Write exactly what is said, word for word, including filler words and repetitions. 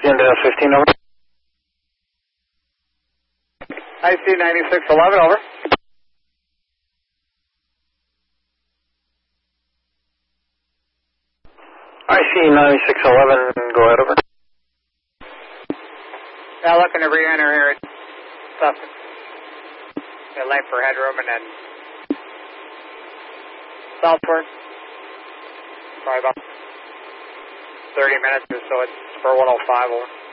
Glendale fifteen, over. I C ninety-six eleven, over. I C ninety-six eleven, go ahead, over. Yeah, looking to re-enter here at Suffolk. The lane for headroom and then southward. Probably about thirty minutes or so. It's for one oh five, over.